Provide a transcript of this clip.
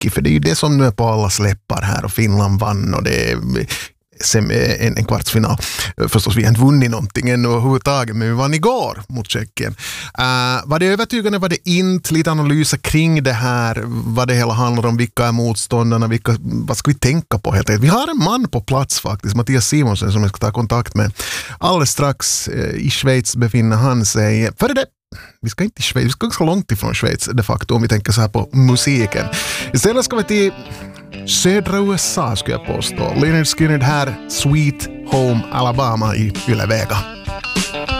hockey, för det är ju det som nu är på alla släppar här, och Finland vann och det är en kvartsfinal. Förstås, vi har inte vunnit någonting ännu överhuvudtaget, men vi vann igår mot Tjeckien. Var det övertygande, var det inte lite analyser kring det här, vad det hela handlar om, vilka är motståndarna, vad ska vi tänka på helt enkelt? Vi har en man på plats faktiskt, Mattias Simonsen, som jag ska ta kontakt med. Alldeles strax i Schweiz befinner han sig. Före det, vi ska inte i Schweiz, vi ska ganska långt ifrån Schweiz de facto, om vi tänker så här på musiken. Istället ska vi till södra USA, skulle jag påstå. Lynyrd Skynyrd här, Sweet Home Alabama i Yle Vega.